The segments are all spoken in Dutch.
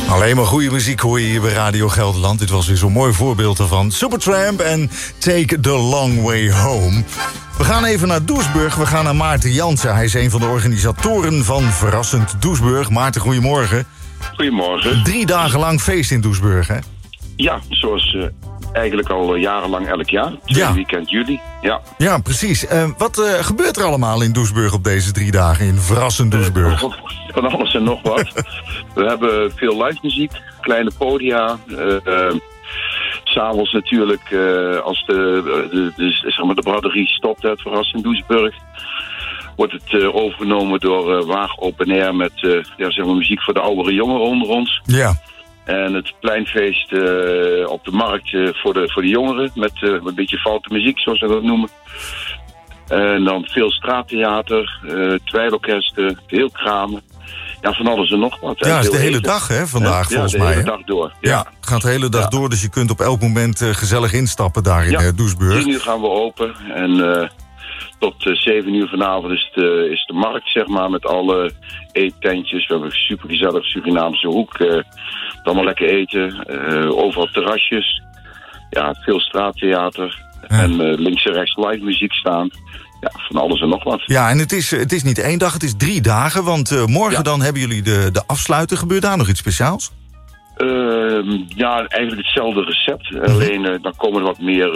Alleen maar goede muziek hoor je hier bij Radio Gelderland. Dit was weer zo'n mooi voorbeeld ervan. Supertramp en Take the Long Way Home. We gaan even naar Doesburg. We gaan naar Maarten Jansen. Hij is een van de organisatoren van Verrassend Doesburg. Maarten, goedemorgen. Goedemorgen. 3 dagen lang feest in Doesburg, hè? Ja, zoals eigenlijk al jarenlang elk jaar. Tweede weekend juli. Ja, precies. Wat gebeurt er allemaal in Doesburg op deze 3 dagen in Verrassend Doesburg? Van alles en nog wat. We hebben veel live muziek, kleine podia. 's Avonds natuurlijk, als de braderie stopt uit Verrassend Doesburg, wordt het overgenomen door Waag Open Air met muziek voor de oudere jongeren onder ons. Ja. En het pleinfeest op de markt voor de jongeren met een beetje foute muziek, zoals we dat noemen. En dan veel straattheater, dweilorkesten, veel kramen. Ja, van alles en nog wat. Ja, het is de hele dag, hè, vandaag, volgens mij. Ja, de hele dag door. Ja, het gaat de hele dag door, dus je kunt op elk moment gezellig instappen daar in Doesburg. 10 uur gaan we open en tot 7 uur vanavond is de markt, zeg maar, met alle eettentjes. We hebben een supergezellig Surinaamse hoek. Allemaal lekker eten, overal terrasjes. Ja, veel straattheater. Ja. En links en rechts live muziek staan. Ja, van alles en nog wat. Ja, en het is niet 1 dag, het is 3 dagen. Want morgen dan hebben jullie de afsluiten. Gebeurt daar nog iets speciaals? Ja, eigenlijk hetzelfde recept. Alleen dan komen er wat meer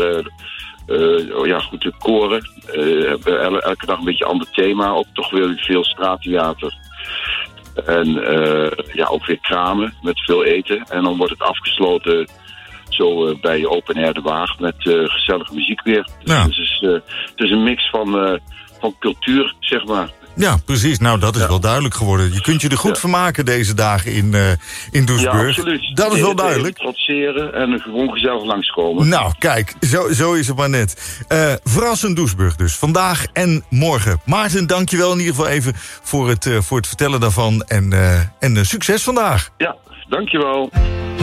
de koren. Elke dag een beetje ander thema. Ook toch weer veel straattheater. En ook weer kramen met veel eten. En dan wordt het afgesloten zo bij Open Air de Waag met gezellige muziek weer. Ja. Dus het is een mix van cultuur, zeg maar. Ja, precies. Nou, dat is wel duidelijk geworden. Je kunt je er goed vermaken deze dagen in Doesburg. Ja, absoluut. Dat is wel duidelijk. Trotseren en gewoon gezellig langskomen. Nou, kijk, zo is het maar net. Verrassend Doesburg dus, vandaag en morgen. Maarten, dank je wel in ieder geval even voor het vertellen daarvan. En succes vandaag. Ja, dank je wel.